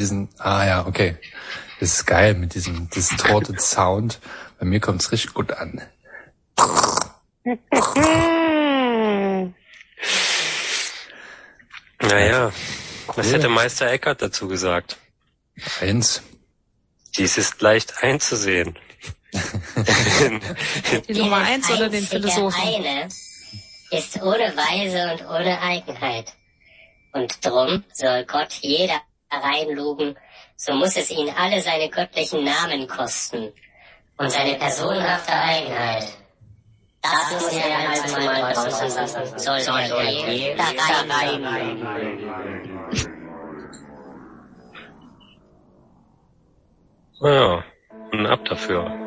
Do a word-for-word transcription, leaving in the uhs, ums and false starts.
diesen, ah ja, okay. Das ist geil mit diesem distorted Sound. Bei mir kommt's richtig gut an. Naja, was hätte Meister Eckhart dazu gesagt? Eins. Dies ist leicht einzusehen. Die Nummer eins oder den Philosophen? Eine ist ohne Weise und ohne Eigenheit. Und drum soll Gott jeder reinlugen, so muss es ihn alle seine göttlichen Namen kosten und seine personhafte Eigenheit. Das muss er also mal draußen lassen, soll er jeder reinlugen. Ja, und ab dafür.